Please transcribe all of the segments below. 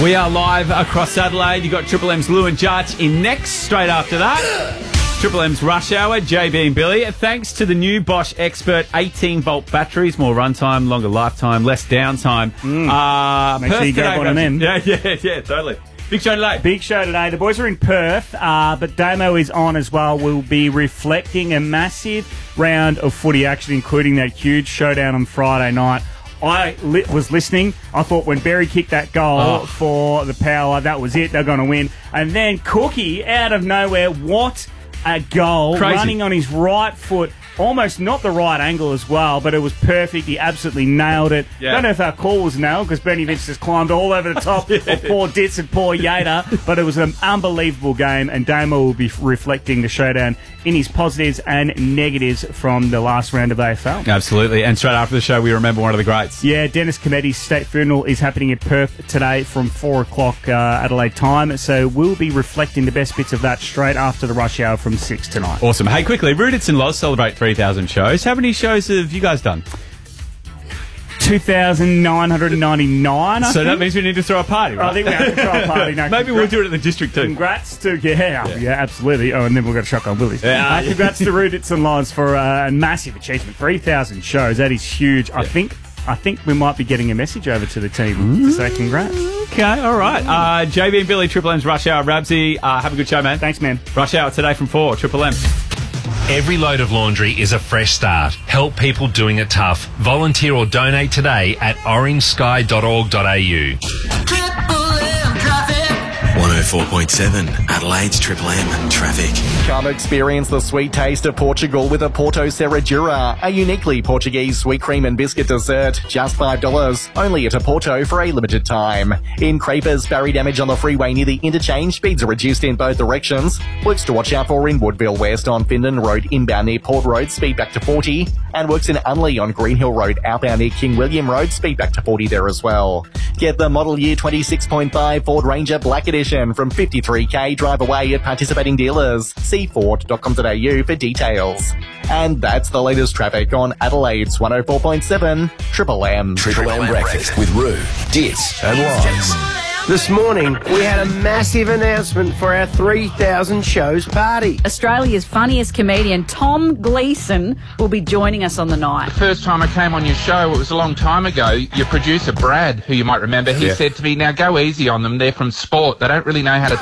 We are live across Adelaide. You got Triple M's Lou and Judge in next. Straight after that, Triple M's Rush Hour, JB and Billy. Thanks to the new Bosch Expert 18-volt batteries, more runtime, longer lifetime, less downtime. Make sure you grab one of them. Yeah, totally. Big show today. Big show today. The boys are in Perth, but Damo is on as well. We'll be reflecting a massive round of footy action, including that huge showdown on Friday night. I was listening. I thought when Berry kicked that goal for the Power, that was it. They're going to win. And then Cookie, out of nowhere, what a goal. Crazy. Running on his right foot. Almost not the right angle as well, but it was perfect. He absolutely nailed it. Yeah. Don't know if our call was nailed because Bernie Vince just climbed all over the top of poor Ditz and poor Yater, but it was an unbelievable game, and Damo will be reflecting the showdown in his positives and negatives from the last round of AFL. Absolutely. And straight after the show, we remember one of the greats. Yeah, Dennis Cometti's state funeral is happening in Perth today from 4 o'clock Adelaide time, so we'll be reflecting the best bits of that straight after the rush hour from 6 tonight. Awesome. Hey, quickly, Ruditz and Loz celebrate 3,000 shows. How many shows have you guys done? 2,999, So that means we need to throw a party, right? I think we have to throw a party. No, Maybe we'll do it at the district too. Congrats to... Yeah, absolutely. Oh, and then we'll go to Shotgun Willies. Yeah. Congrats to Ruditz and Loz for a massive achievement. 3,000 shows. That is huge. I think we might be getting a message over to the team to say congrats. Okay, all right. JB and Billy, Triple M's Rush Hour. Rabsy, have a good show, man. Thanks, man. Rush Hour today from 4, Triple M. Every load of laundry is a fresh start. Help people doing it tough. Volunteer or donate today at orangesky.org.au. 104.7 Adelaide's Triple M traffic. Come experience the sweet taste of Portugal with a Porto Serradura, a uniquely Portuguese sweet cream and biscuit dessert, just $5, only at a Porto for a limited time. In Crapers, barrier damage on the freeway near the interchange, speeds are reduced in both directions. Works to watch out for in Woodville West on Findon Road inbound near Port Road, speed back to 40, and works in Unley on Green Hill Road outbound near King William Road, speed back to 40 there as well. Get the model year 26.5 Ford Ranger Black Edition from 53k, drive away at participating dealers. See Ford.com.au for details. And that's the latest traffic on Adelaide's 104.7 Triple M. Triple M breakfast with Roo, Ditz and Loz. This morning, we had a massive announcement for our 3,000 shows party. Australia's funniest comedian Tom Gleeson will be joining us on the night. First time I came on your show, it was a long time ago. Your producer, Brad, who you might remember, he said to me, now go easy on them. They're from sport. They don't really know how to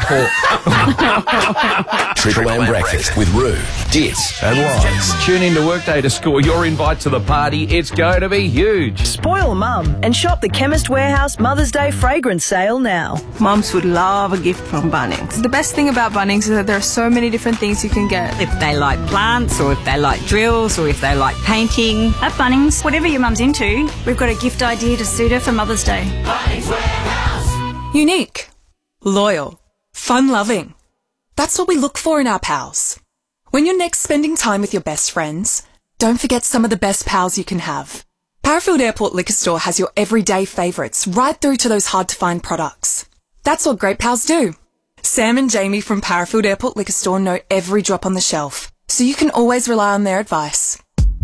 talk. Triple M breakfast with Roo, Ditz and Loz. Tune in to Workday to score your invite to the party. It's going to be huge. Spoil Mum and shop the Chemist Warehouse Mother's Day fragrance sale now. Mums would love a gift from Bunnings. The best thing about Bunnings is that there are so many different things you can get. If they like plants, or if they like drills, or if they like painting. At Bunnings, whatever your mum's into, we've got a gift idea to suit her for Mother's Day. Bunnings Warehouse. Unique, loyal, fun-loving. That's what we look for in our pals. When you're next spending time with your best friends, don't forget some of the best pals you can have. Parafield Airport Liquor Store has your everyday favourites right through to those hard-to-find products. That's what great pals do. Sam and Jamie from Parafield Airport Liquor Store know every drop on the shelf, so you can always rely on their advice.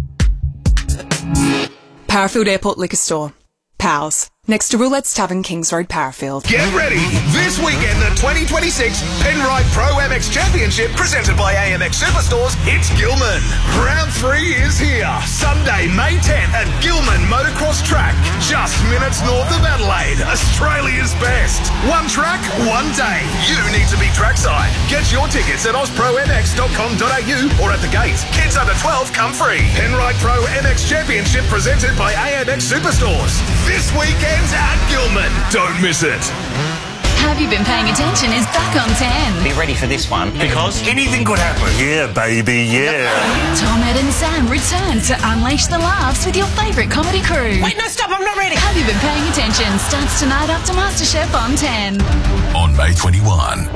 Parafield Airport Liquor Store. Pals. Next to Roulette's Tavern, Kings Road, Parafield. Get ready! This weekend, the 2026 Penrite Pro MX Championship, presented by AMX Superstores, it's Gilman. Round 3 is here. Sunday, May 10th at Gilman Motocross Track, just minutes north of Adelaide, Australia's best. One track, one day. You need to be trackside. Get your tickets at ozpromx.com.au or at the gates. Kids under 12 come free. Penrite Pro MX Championship, presented by AMX Superstores. This weekend at Gilman. Don't miss it. Have You Been Paying Attention is back on 10. Be ready for this one, because anything could happen. Yeah, baby, yeah. Tom, Ed and Sam return to unleash the laughs with your favourite comedy crew. Wait, no, stop, I'm not ready. Have You Been Paying Attention starts tonight after MasterChef on 10. On May 21.